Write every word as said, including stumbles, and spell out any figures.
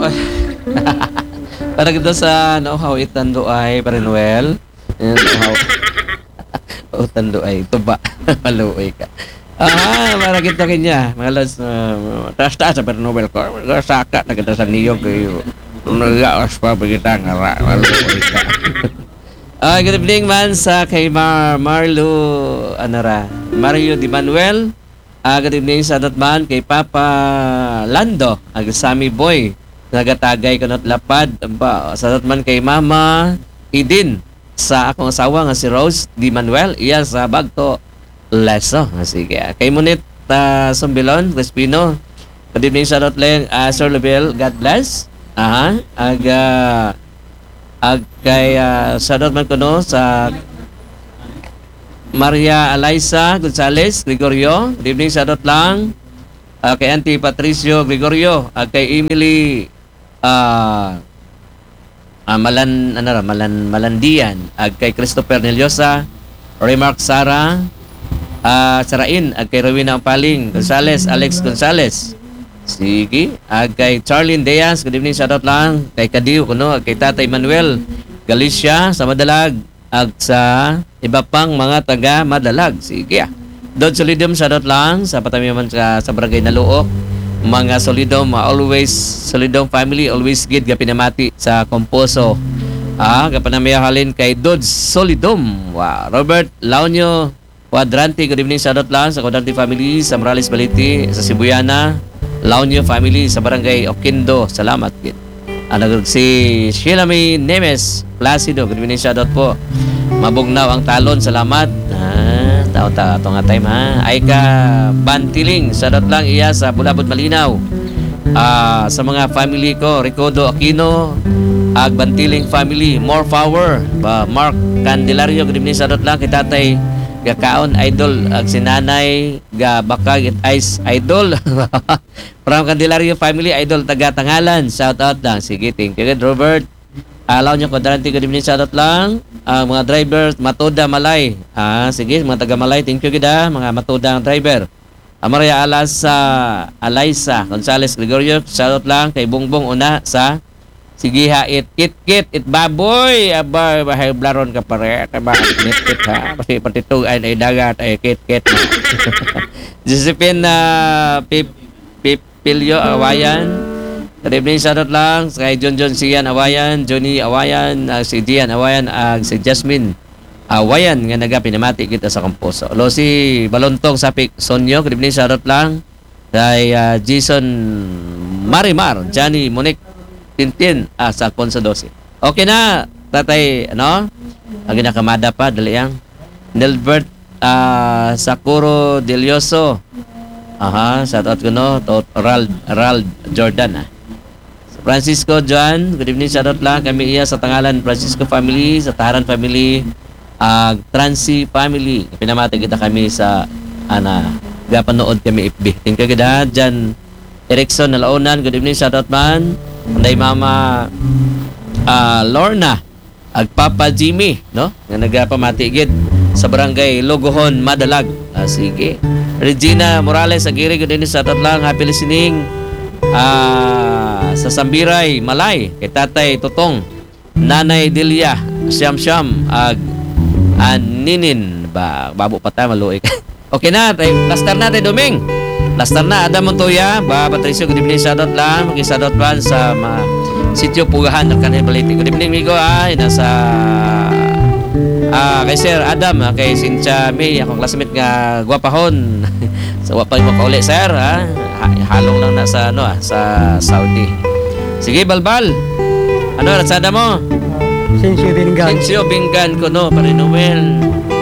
Ay. Para kita sa nauhaw itando ay Parinuel. Nauhaw. Utando ay tuba. Maluoy ka. Ah, para kita kanya. Mga lods, uh, taas-taas sa Parinuel ko. Saka na kita sa niyog kayo. Nagaos pa pa kita nga. Maluoy ka. Ah, good evening man sa kay Mar Marlo Anara. Mario Di Manuel. Ah, good evening sa man kay Papa Lando, ag Sammy Boy. Nagatagay ko not lapad ba sa man kay Mama Idin sa akong asawa nga si Rose Di Manuel iya sa Bagto Leso. Sige. Kay Munit uh, Sumbilon Crespino. Good evening sa Rotlen uh, Sir Lebel. God bless. Aha. Ag uh, ag kay uh, sa man ko no sa Maria Eliza Gonzales Gregorio. Good evening sa dot lang. Uh, kay Auntie Patricio Gregorio. At kay Emily uh, uh, Malan, ano, Malan, Malandian. At kay Christopher Neliosa. Remark Sara. Uh, Sarain. At kay Rowena Ampaling Gonzales. Alex Gonzales. Sige. At kay Charlene Diaz. Good evening sa dot lang. Kay Kadiw. Kuno. At kay Tatay Manuel Galicia sa Madalag. At sa iba pang mga taga Madalag. Sige. Dod solidum sa dot lang sa patamiman sa, sa barangay Naluok. Mga solidum, uh, always solidum family, always gid ga pinamati sa Composo. Ah, kapanamiyahalin kay Dod Solidum. Wow. Robert Launyo Quadrante, good evening sa dot lang sa Quadrante family sa Morales Baliti sa Sibuyana. Launyo family sa barangay Oquindo. Salamat gid. Ano si Sheila May Nemes Placido, good evening sa dot po. Mabugnaw ang talon, salamat. Ah, tao ta ato nga time ha. Ay ka Bantiling, sa dot lang iya sa Bulabod Malinaw. Ah, sa mga family ko, Ricodo Aquino, Ag Bantiling family, more power. Ba Mark Candelario, good evening sa dot lang kay Tatay Gakaon Idol, ag sinanay ga Bakag it Ice Idol. From Candelario family, Idol taga Tangalan. Shout out lang. Sige, thank you, Robert. Alaw nyo Quadrante, good evening sa dot lang. Uh, mga driver, Matoda Malay. Ah, sige, mga taga Malay, thank you gida, mga Matoda driver. Uh, Maria Alas sa uh, Alaysa Gonzales Gregorio, shout out lang kay Bongbong una sa sige ha, it kit kit it baboy aba bahay blaron ka pare ba kit kit ha pati pati to ay ay dagat ay kit kit. Josephine na uh, pip pip pilyo awayan. Good evening, shoutout lang kay John John Sian Awayan, Johnny Awayan, uh, si Dian Awayan, uh, si Jasmine Awayan nga naga pinamati kita sa Composo. Lo si Balontong Sapik Sonyo, good evening, shoutout lang kay uh, Jason Marimar, Johnny Monique Tintin ah, sa Alfonso twelve. Okay na, tatay, ano? Agi na kamada pa, dali yang. Nelbert uh, Sakuro Delioso. Aha, shoutout ko no, to Rald, Rald Jordan ah. Francisco John, good evening, shoutout lang kami iya sa Tangalan Francisco family, sa Taharan family, uh, Transi family. Pinamati kita kami sa ana, gapanood kami F B. Thank you gida, Jan Erickson Nalaunan, good evening, shoutout man. Anday Mama uh, Lorna, ag Papa Jimmy, no? Nga nagapamati gid sa barangay Logohon, Madalag. Ah, sige. Regina Morales Aguirre, good evening, shoutout lang, happy listening. Ah, sa Sambiray, Malay, kay Tatay Totong, Nanay Delia, Siyam Siyam, ag Aninin, ba, babo pa tayo, maluik. Okay na, tay, plaster na, tay Doming. Plaster na, Adam Montoya, ba, Patricio, good evening, shoutout lang, mag-shoutout pa sa mga sityo Pugahan ng kanil baliti. Good evening, Migo, ah, nasa, ah, kay Sir Adam, ah, kay Cynthia May, akong classmate nga Guapahon. Sa wapay mo pa uli, sir, ha? Halong lang na sa, ano, ah, sa Saudi. Sige, Balbal. Ano, ratsada mo? Sensyo Bingan. Sensyo Bingan ko, no, Parinuel.